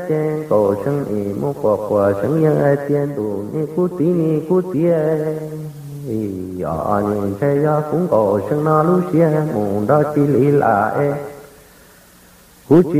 chen cổ sân ý một quả sân nhân ai tiền đủ ni cú tí ở nhìn xe ya cũng cổ sân na lu xe mùng đó chỉ lý là cú